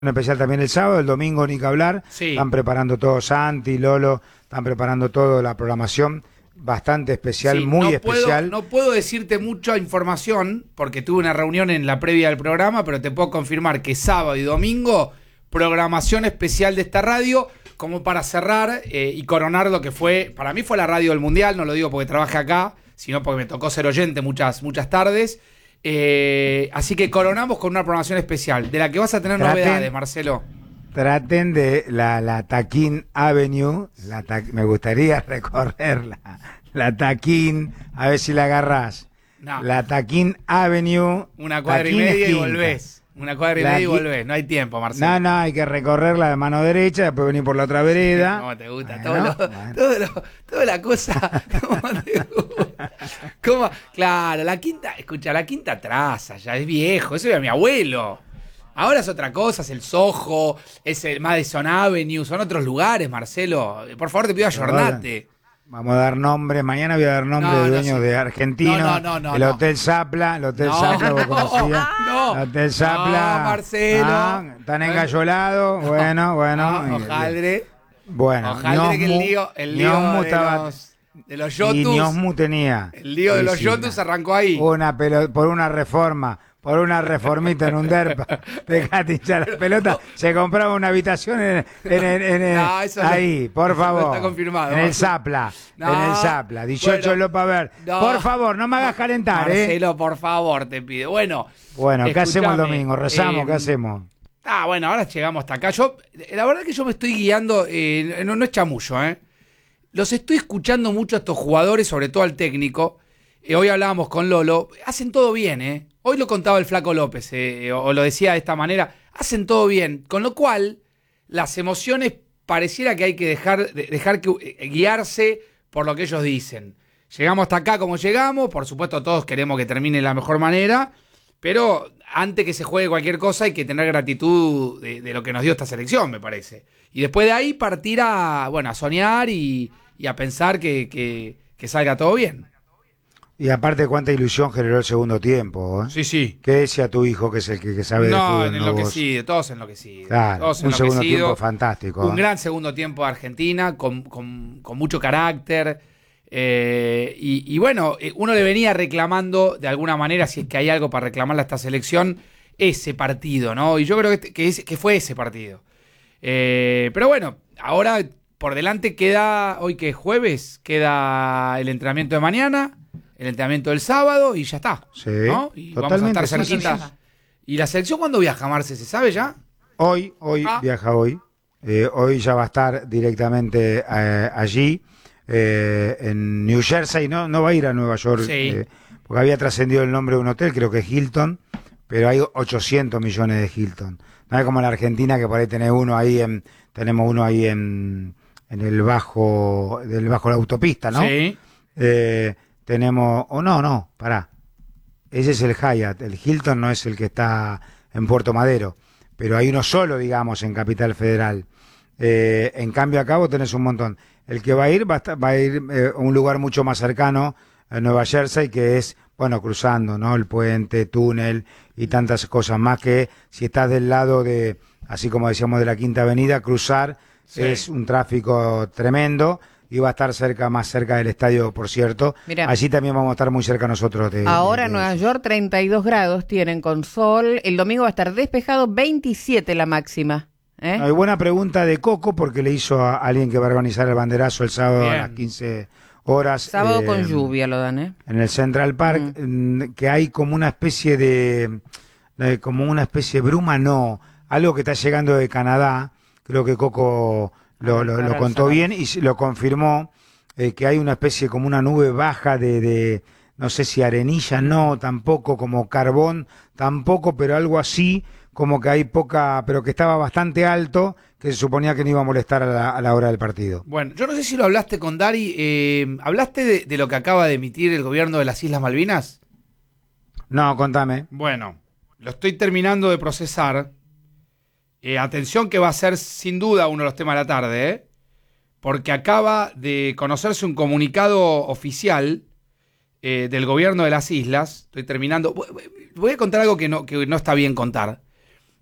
especial también el sábado, el domingo ni que hablar. Sí. Están preparando todo, Santi, Lolo, están preparando todo, la programación bastante especial, Sí, muy especial. No puedo decirte mucha información porque tuve una reunión en la previa del programa, pero te puedo confirmar que sábado y domingo, programación especial de esta radio, como para cerrar y coronar lo que fue, para mí fue la radio del Mundial, no lo digo porque trabajé acá, sino porque me tocó ser oyente muchas tardes. Así que coronamos con una programación especial, de la que vas a tener novedades, Marcelo. Traten de la Taquín Avenue, me gustaría recorrerla, la Taquín, a ver si la agarrás. No. La Taquín Avenue. Una cuadra y media y volvés. Una cuadra y media y volvés. No hay tiempo, Marcelo. No, hay que recorrerla de mano derecha, después venir por la otra vereda. ¿Cómo te gusta? Bueno, Toda la cosa. ¿Cómo te gusta? Claro, la quinta, escucha, la quinta traza, ya es viejo. Eso era mi abuelo. Ahora es otra cosa, es el Soho, es el Madison Avenue, son otros lugares, Marcelo. Por favor, te pido ayornate. Vamos a dar nombre, mañana voy a dar nombre de dueños de Argentino. No. El Hotel Zapla, vos conocías. No, el Hotel Zapla. No, Marcelo. Están engallolados. Bueno. Ojalá. Bueno, ojalá que el lío de los Yotus. Y Niosmu tenía. El lío de los Yotus arrancó ahí. Por una reforma. Por una reformita en un DERPA, dejate hinchar la pelota, se compraba una habitación ahí, por favor. No está confirmado. En el Zapla, 18 bueno, Lopa Ver. Por favor, no me hagas calentar, Marcelo, por favor, te pido. Bueno, ¿qué hacemos el domingo? ¿Rezamos? ¿Qué hacemos? Bueno, ahora llegamos hasta acá. La verdad que yo me estoy guiando, no es chamullo, Los estoy escuchando mucho a estos jugadores, sobre todo al técnico. Hoy hablábamos con Lolo, hacen todo bien, Hoy lo contaba el Flaco López, o lo decía de esta manera, hacen todo bien, con lo cual las emociones pareciera que hay que dejar que guiarse por lo que ellos dicen. Llegamos hasta acá como llegamos, por supuesto todos queremos que termine de la mejor manera, pero antes que se juegue cualquier cosa hay que tener gratitud de lo que nos dio esta selección, me parece. Y después de ahí partir a soñar y a pensar que salga todo bien. Y aparte, cuánta ilusión generó el segundo tiempo, Sí. ¿Qué decía tu hijo, que es el que sabe de fútbol? Enloquecido, todos enloquecidos. Claro, un segundo tiempo fantástico. Un gran segundo tiempo de Argentina, con mucho carácter. Y bueno, uno le venía reclamando, de alguna manera, si es que hay algo para reclamarle a esta selección, ese partido, ¿no? Y yo creo que fue ese partido. Pero bueno, ahora por delante queda, hoy que es jueves, queda el entrenamiento de mañana, el entrenamiento del sábado y ya está. Sí, ¿no? Y totalmente. Vamos a estar cerquita. Sí. ¿Y la selección cuándo viaja, Marce? ¿Se sabe ya? Hoy viaja hoy. Hoy ya va a estar directamente allí, en New Jersey. No va a ir a Nueva York, porque había trascendido el nombre de un hotel, creo que es Hilton, pero hay 800 millones de Hilton. No es como en la Argentina, que por ahí tenemos uno ahí en el bajo de la autopista, ¿no? Sí. Tenemos, pará. Ese es el Hyatt, el Hilton no es el que está en Puerto Madero, pero hay uno solo, digamos, en Capital Federal. En cambio acá vos tenés un montón. El que va a ir a un lugar mucho más cercano, a Nueva Jersey, que es, cruzando, ¿no? El puente, túnel y tantas cosas más, que si estás del lado de, así como decíamos, de la Quinta Avenida, cruzar es un tráfico tremendo. Y va a estar más cerca del estadio, por cierto. Mirá, allí también vamos a estar muy cerca nosotros. Ahora en Nueva York 32 grados tienen con sol. El domingo va a estar despejado, 27 la máxima. Hay buena pregunta de Coco, porque le hizo a alguien que va a organizar el banderazo el sábado a las 15 horas. Sábado con lluvia lo dan, En el Central Park, que hay como una especie de bruma, algo que está llegando de Canadá. Creo que Coco lo contó bien y lo confirmó, que hay una especie como una nube baja de no sé si arenilla, tampoco, como carbón, tampoco, pero algo así, como que hay poca, pero que estaba bastante alto, que se suponía que no iba a molestar a la hora del partido. Bueno, yo no sé si lo hablaste con Dari, ¿hablaste de lo que acaba de emitir el gobierno de las Islas Malvinas? No, contame. Bueno, lo estoy terminando de procesar. Atención, que va a ser sin duda uno de los temas de la tarde, porque acaba de conocerse un comunicado oficial del gobierno de las islas. Estoy terminando. Voy a contar algo que no está bien contar.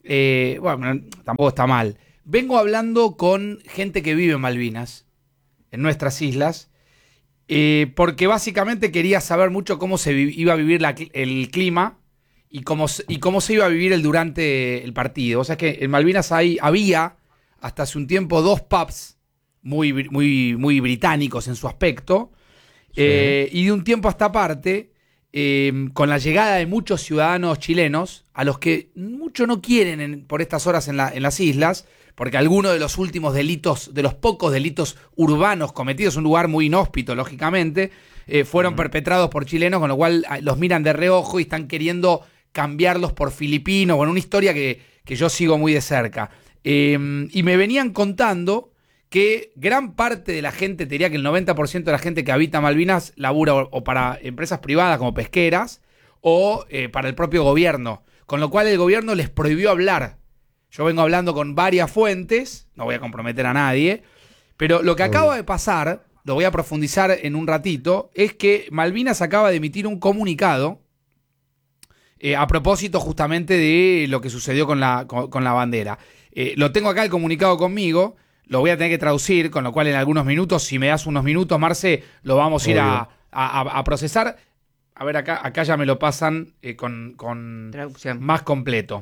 bueno, tampoco está mal. Vengo hablando con gente que vive en Malvinas, en nuestras islas, porque básicamente quería saber mucho cómo se iba a vivir el clima y cómo se iba a vivir durante el partido. O sea, que en Malvinas había hasta hace un tiempo 2 pubs muy británicos en su aspecto, sí. Y de un tiempo a esta parte, con la llegada de muchos ciudadanos chilenos, a los que mucho no quieren por estas horas en las islas, porque algunos de los últimos delitos, de los pocos delitos urbanos cometidos, un lugar muy inhóspito, lógicamente, fueron perpetrados por chilenos, con lo cual los miran de reojo y están queriendo cambiarlos por filipinos. Bueno, una historia que yo sigo muy de cerca. Y me venían contando que gran parte de la gente, te diría que el 90% de la gente que habita Malvinas labura o para empresas privadas como pesqueras o para el propio gobierno, con lo cual el gobierno les prohibió hablar. Yo vengo hablando con varias fuentes, no voy a comprometer a nadie, pero lo que acaba de pasar, lo voy a profundizar en un ratito, es que Malvinas acaba de emitir un comunicado a propósito justamente de lo que sucedió con la bandera. Lo tengo acá el comunicado conmigo, lo voy a tener que traducir, con lo cual en algunos minutos, si me das unos minutos, Marce, lo vamos a ir a procesar. A ver, acá ya me lo pasan con traducción más completo.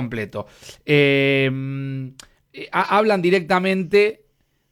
Hablan directamente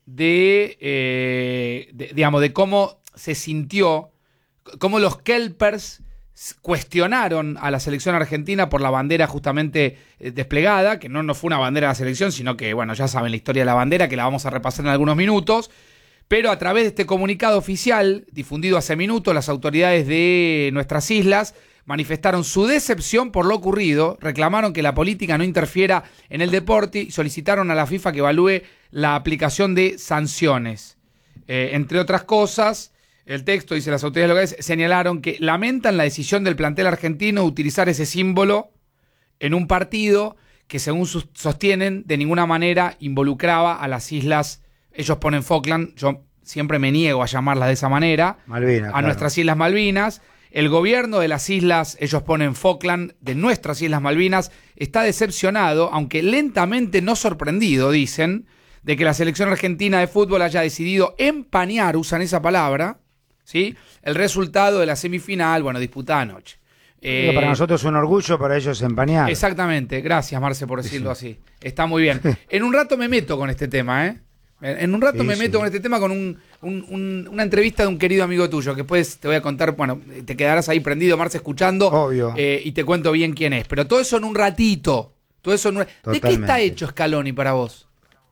de cómo se sintió, cómo los kelpers cuestionaron a la selección argentina por la bandera justamente desplegada, que no fue una bandera de la selección, sino que, bueno, ya saben la historia de la bandera, que la vamos a repasar en algunos minutos. Pero a través de este comunicado oficial, difundido hace minutos, las autoridades de nuestras islas manifestaron su decepción por lo ocurrido, reclamaron que la política no interfiera en el deporte y solicitaron a la FIFA que evalúe la aplicación de sanciones. Entre otras cosas, el texto dice: las autoridades locales señalaron que lamentan la decisión del plantel argentino de utilizar ese símbolo en un partido que, según sostienen, de ninguna manera involucraba a las islas. Ellos ponen Falkland, yo siempre me niego a llamarlas de esa manera, Malvinas, a nuestras Islas Malvinas. El gobierno de las islas, ellos ponen Falkland, de nuestras Islas Malvinas, está decepcionado, aunque lentamente no sorprendido, dicen, de que la selección argentina de fútbol haya decidido empañar, usan esa palabra, ¿sí?, el resultado de la semifinal, bueno, disputada anoche. Para nosotros es un orgullo, para ellos empañar. Exactamente, gracias Marce por decirlo así. Está muy bien. En un rato me meto con este tema, ¿eh? En un rato me meto con este tema con una entrevista de un querido amigo tuyo, que después te voy a contar. Bueno, te quedarás ahí prendido, Marce, escuchando. Obvio. Y te cuento bien quién es. Pero todo eso en un ratito. ¿De qué está hecho Scaloni para vos?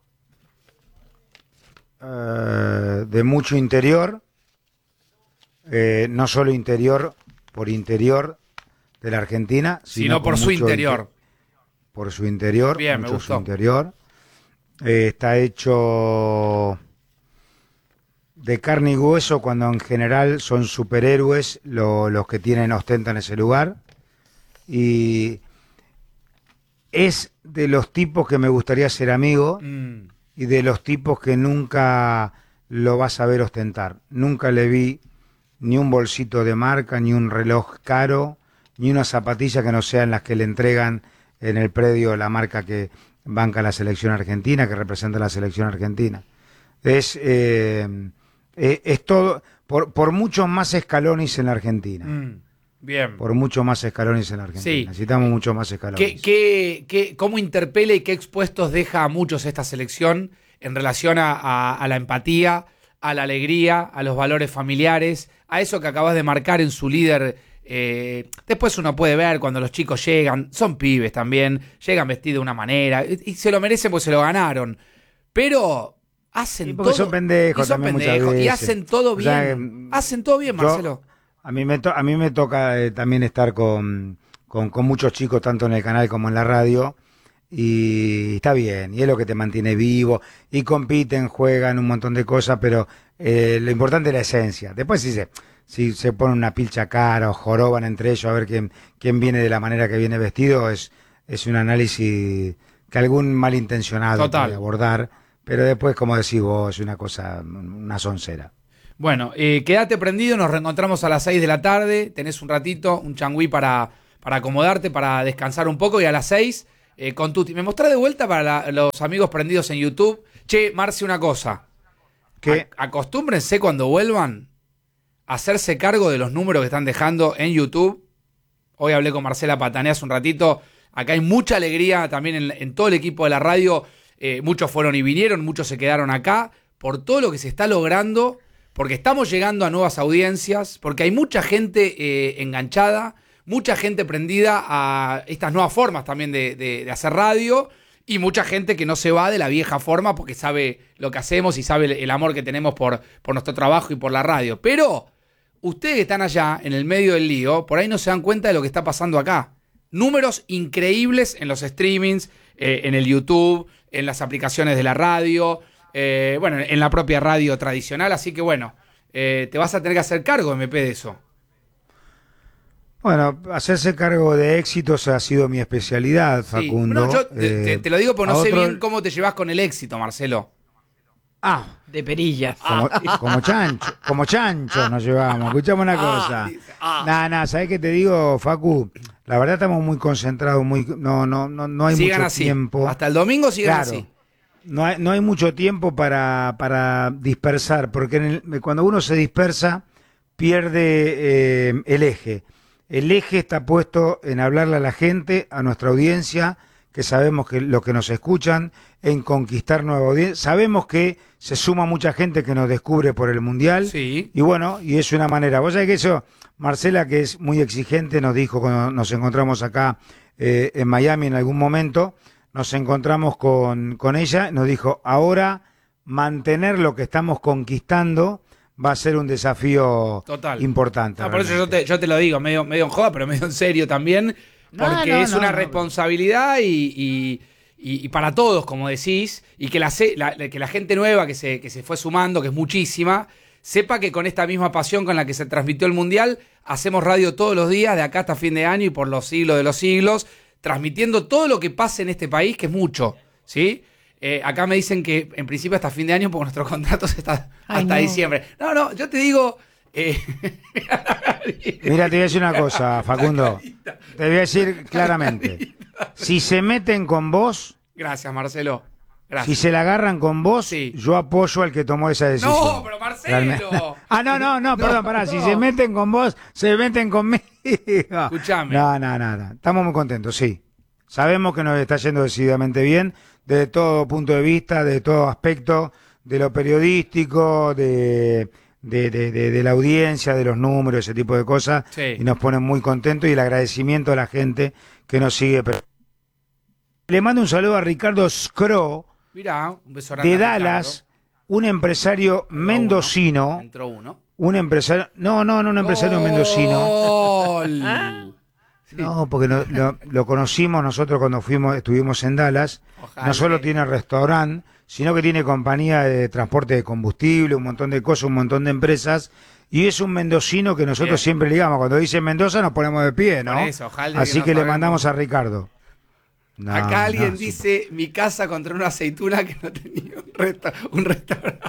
De mucho interior. No solo interior por interior de la Argentina, sino por su interior. Por su interior. Bien, me gustó. Su interior. Está hecho de carne y hueso, cuando en general son superhéroes los que ostentan ese lugar. Y es de los tipos que me gustaría ser amigo y de los tipos que nunca lo vas a ver ostentar. Nunca le vi ni un bolsito de marca, ni un reloj caro, ni una zapatilla que no sean las que le entregan en el predio la marca que banca la selección argentina, que representa la selección argentina. Es todo, por muchos más Scalonis en la Argentina. Bien. Por mucho más Scalonis en la Argentina. Sí. Necesitamos mucho más Scalonis. ¿Cómo interpela y qué expuestos deja a muchos esta selección en relación a la empatía, a la alegría, a los valores familiares, a eso que acabas de marcar en su líder? Después uno puede ver cuando los chicos llegan, son pibes también, llegan vestidos de una manera y se lo merecen porque se lo ganaron, pero hacen porque todo, son pendejos, también muchas veces. Y hacen todo bien, o sea, hacen todo bien, Marcelo. A mí me toca también estar con muchos chicos, tanto en el canal como en la radio, y está bien, y es lo que te mantiene vivo, y compiten, juegan un montón de cosas, pero lo importante es la esencia. Después si se ponen una pilcha cara o joroban entre ellos a ver quién viene de la manera que viene vestido, es un análisis que algún malintencionado puede abordar, pero después, como decís vos, es una cosa, una soncera. Bueno, quédate prendido, nos reencontramos a las 6 de la tarde, tenés un ratito, un changüí para acomodarte, para descansar un poco, y a las 6 con Tuti. ¿Me mostrás de vuelta para los amigos prendidos en YouTube? Che, Marce, una cosa. ¿Qué? Acostúmbrense cuando vuelvan a hacerse cargo de los números que están dejando en YouTube. Hoy hablé con Marcela Patanea hace un ratito. Acá hay mucha alegría también en todo el equipo de la radio. Muchos fueron y vinieron, muchos se quedaron acá por todo lo que se está logrando, porque estamos llegando a nuevas audiencias, porque hay mucha gente enganchada, mucha gente prendida a estas nuevas formas también de hacer radio, y mucha gente que no se va de la vieja forma porque sabe lo que hacemos y sabe el amor que tenemos por nuestro trabajo y por la radio. Pero ustedes que están allá, en el medio del lío, por ahí no se dan cuenta de lo que está pasando acá. Números increíbles en los streamings, en el YouTube, en las aplicaciones de la radio, bueno, en la propia radio tradicional. Así que bueno, te vas a tener que hacer cargo, MP, de eso. Bueno, hacerse cargo de éxitos ha sido mi especialidad, Facundo. No, yo te lo digo porque no sé bien cómo te llevas con el éxito, Marcelo. De perillas. Como chancho nos llevamos. Escuchame una cosa. Nah, ¿sabés qué te digo, Facu? La verdad estamos muy concentrados, no hay sigan mucho así. tiempo. Hasta el domingo sigan así. No hay mucho tiempo para dispersar, porque cuando uno se dispersa, pierde el eje. El eje está puesto en hablarle a la gente, a nuestra audiencia, que sabemos que los que nos escuchan, en conquistar nueva audiencia. Sabemos que se suma mucha gente que nos descubre por el Mundial. Sí. Y bueno, y es una manera. Vos sabés que eso, Marcela, que es muy exigente, nos dijo cuando nos encontramos acá en Miami en algún momento, nos encontramos con ella, nos dijo, ahora mantener lo que estamos conquistando va a ser un desafío importante. Por eso yo te lo digo, medio en joda, pero medio en serio también, porque es una responsabilidad y para todos, como decís, y que la gente nueva que se fue sumando, que es muchísima, sepa que con esta misma pasión con la que se transmitió el Mundial, hacemos radio todos los días, de acá hasta fin de año y por los siglos de los siglos, transmitiendo todo lo que pasa en este país, que es mucho, ¿sí? Acá me dicen que en principio hasta fin de año, porque nuestro contrato está hasta diciembre. No, yo te digo... Mira, te voy a decir una cosa, Facundo. Te voy a decir claramente. Si se meten con vos... Gracias, Marcelo. Gracias. Si se la agarran con vos, sí, yo apoyo al que tomó esa decisión. No, pero Marcelo. No, perdón, pará. Si se meten con vos, se meten conmigo. Escuchame. No. Estamos muy contentos, sí. Sabemos que nos está yendo decididamente bien, desde todo punto de vista, de todo aspecto, de lo periodístico, de la audiencia, de los números, ese tipo de cosas. Sí. Y nos ponen muy contentos y el agradecimiento a la gente que nos sigue. Le mando un saludo a Ricardo Scro. Mirá, un beso grande de Dallas, un empresario mendocino. Entró uno. Un empresario. No, un empresario mendocino. Sí. No, porque lo conocimos nosotros cuando estuvimos en Dallas. Ojalá. No solo tiene restaurante, sino que tiene compañía de transporte de combustible, un montón de cosas, un montón de empresas. Y es un mendocino que nosotros siempre ligamos. Cuando dicen Mendoza nos ponemos de pie, ¿no? Por eso, así que le mandamos a Ricardo. Acá alguien dice, mi casa contra una aceituna que no tenía un restaurante.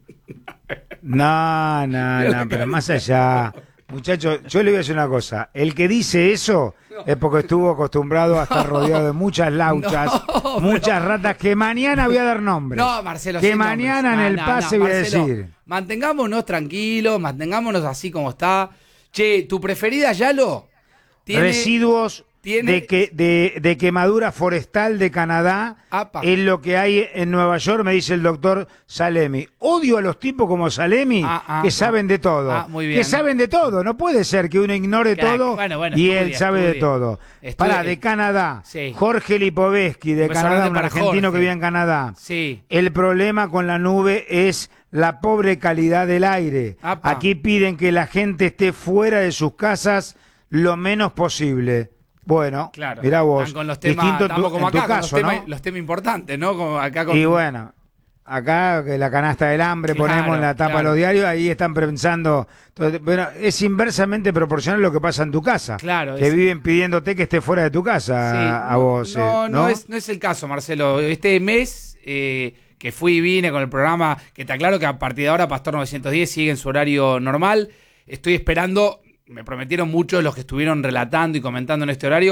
No, pero más allá. Muchachos, yo le voy a decir una cosa. El que dice eso es porque estuvo acostumbrado a estar rodeado de muchas lauchas, muchas ratas, que mañana voy a dar nombres. No, Marcelo. Que mañana en el pase voy a decir. Mantengámonos tranquilos, mantengámonos así como está. Che, ¿tu preferida, Yalo? Residuos de quemadura forestal de Canadá. Apa. Es lo que hay en Nueva York, me dice el doctor Salemi. Odio a los tipos como Salemi que saben de todo. Muy bien. Que saben de todo. No puede ser que uno ignore todo y él sabe de todo. De Canadá. Sí. Jorge Lipovetsky de Canadá, un argentino que vive en Canadá. Sí. El problema con la nube es la pobre calidad del aire. Apa. Aquí piden que la gente esté fuera de sus casas lo menos posible. Bueno, claro, mirá vos, están con los temas, distinto como acá, caso, con ¿no? los temas importantes, ¿no? Como acá con... Y bueno, acá que la canasta del hambre ponemos en la tapa de los diarios, ahí están pensando, bueno, es inversamente proporcional lo que pasa en tu casa. Claro. Que viven pidiéndote que estés fuera de tu casa a vos. No es el caso, Marcelo. Este mes que fui y vine con el programa, que te aclaro que a partir de ahora Pastor 910 sigue en su horario normal. Estoy esperando... Me prometieron mucho los que estuvieron relatando y comentando en este horario.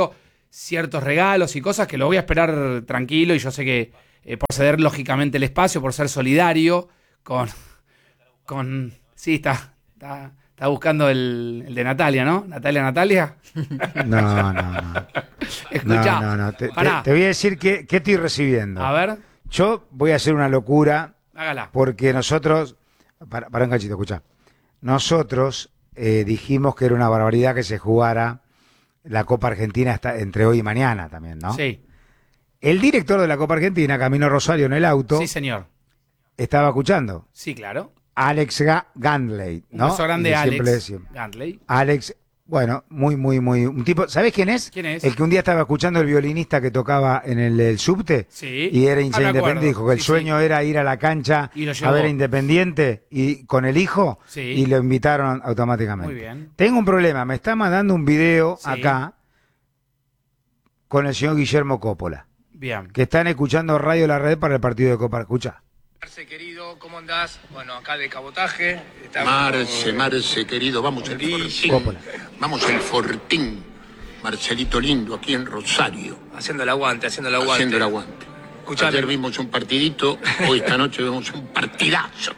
ciertos regalos y cosas que lo voy a esperar tranquilo, y yo sé que por ceder lógicamente el espacio, por ser solidario con sí, está buscando el de Natalia, ¿no? Natalia. No. Escuchá, No. Te voy a decir qué estoy recibiendo. a ver, Yo voy a hacer una locura hágala. porque nosotros... Para un cachito, escuchá. Nosotros dijimos que era una barbaridad que se jugara la Copa Argentina entre hoy y mañana también, ¿no? Sí, El director de la Copa Argentina, Camino Rosario, en el auto, sí, señor. estaba escuchando. Sí, claro. Alex Gandley, Un ¿no? beso grande Y a siempre Alex decimos, Gandley. Alex, bueno, muy, un tipo, ¿sabés quién es? ¿Quién es? El que un día estaba escuchando el violinista que tocaba en el subte Sí. y era Me hincha Independiente, acuerdo. dijo que el Sí, sueño era ir a la cancha Y lo a llevó. ver a Independiente y con el hijo Sí. y lo invitaron automáticamente. Muy bien. Tengo un problema, me está mandando un video Sí. acá con el señor Guillermo Coppola, Bien. que están escuchando Radio La Red para el partido de Copa. Escucha. Marce, querido, ¿cómo andás? Bueno, acá de cabotaje. Marce, querido, vamos el Fortín. Coppola. Vamos el Fortín. Marcelito lindo, aquí en Rosario. Haciendo el aguante. Haciendo el aguante. Escuchame. Ayer vimos un partidito, hoy esta noche vemos un partidazo.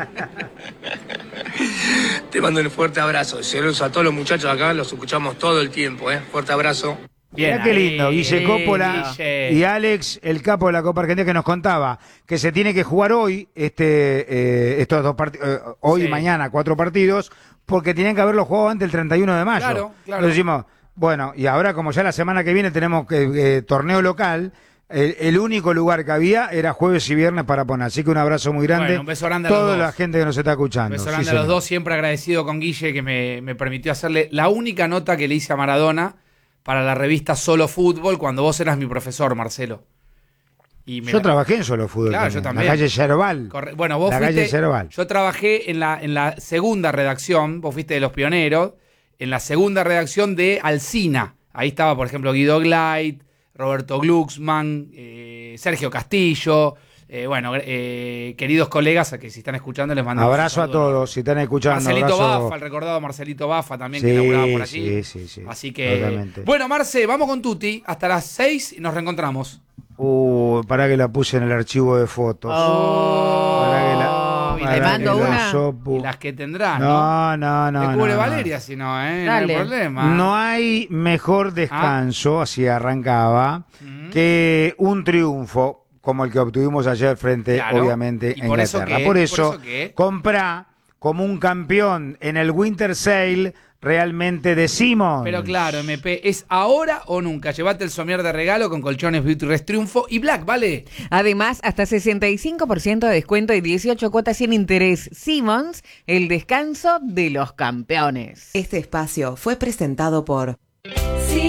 Te mando un fuerte abrazo. Saludos a todos los muchachos acá, los escuchamos todo el tiempo, ¿eh? Fuerte abrazo. Bien. Mirá qué ahí, lindo, Guille Coppola Guille. y Alex, el capo de la Copa Argentina, que nos contaba que se tiene que jugar hoy estos dos partidos, hoy Sí. y mañana 4 partidos, porque tienen que haberlo jugado antes del 31 de mayo. Claro. Entonces decimos, bueno, y ahora como ya la semana que viene tenemos torneo local, el único lugar que había era jueves y viernes para poner. Así que un abrazo muy grande. Bueno, un beso grande a los toda dos. la gente que nos está escuchando. Un beso Sí, grande a los señor. dos, siempre agradecido con Guille que me permitió hacerle la única nota que le hice a Maradona para la revista Solo Fútbol cuando vos eras mi profesor, Marcelo. Y Yo trabajé en Solo Fútbol. Claro, yo también. En la calle Yerbal. Bueno, vos la fuiste. calle Yerbal. Yo trabajé en la segunda redacción, vos fuiste de los pioneros, en la segunda redacción de Alsina. Ahí estaba, por ejemplo, Guido Gleit, Roberto Glucksmann, Sergio Castillo. Queridos colegas, a que si están escuchando les mando Abrazo un a saludo. todos, si están escuchando. Marcelito abrazo. Baffa, el recordado Marcelito Baffa también, que laburaba por allí. Sí. Así que. Totalmente. Bueno, Marce, vamos con Tuti. Hasta las 6 y nos reencontramos. Para que la puse en el archivo de fotos. Oh, y le mando una. Y las que tendrás, ¿no? No. Te cubre no. Valeria, si no, ¿eh? Dale. No hay problema. No hay mejor descanso, así arrancaba, que un triunfo como el que obtuvimos ayer frente, Claro. obviamente, ¿Y a por eso Inglaterra. qué? Por ¿Por eso, eso qué? comprá como un campeón en el Winter Sale, realmente decimos. Pero claro, MP, ¿es ahora o nunca? Llévate el somier de regalo con colchones Beauty Rest Triunfo y Black, ¿vale? Además, hasta 65% de descuento y 18 cuotas sin interés. Simmons, el descanso de los campeones. Este espacio fue presentado por